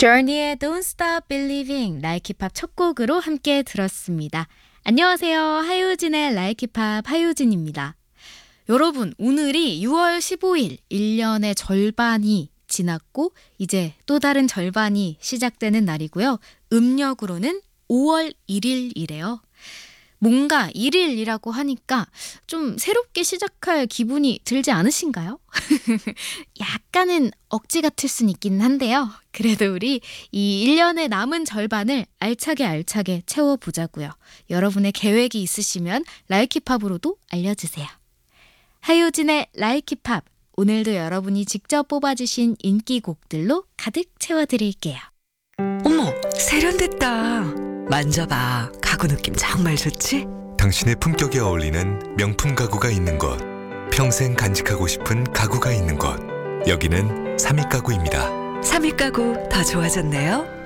Journey의 Don't Stop Believing 라이키팝 첫 곡으로 함께 들었습니다. 안녕하세요. 하유진의 라이키팝 하유진입니다. 여러분, 오늘이 6월 15일, 1년의 절반이 지났고 이제 또 다른 절반이 시작되는 날이고요. 음력으로는 5월 1일이래요. 뭔가 1일이라고 하니까 좀 새롭게 시작할 기분이 들지 않으신가요? 약간은 억지 같을 순 있긴 한데요. 그래도 우리 이 1년의 남은 절반을 알차게 채워보자고요. 여러분의 계획이 있으시면 라이키팝으로도 알려주세요. 하유진의 라이키팝, 오늘도 여러분이 직접 뽑아주신 인기곡들로 가득 채워드릴게요. 어머, 세련됐다. 만져봐. 가구 느낌 정말 좋지? 당신의 품격에 어울리는 명품 가구가 있는 곳, 평생 간직하고 싶은 가구가 있는 곳, 여기는 삼익가구입니다. 삼익 가구 더 좋아졌네요.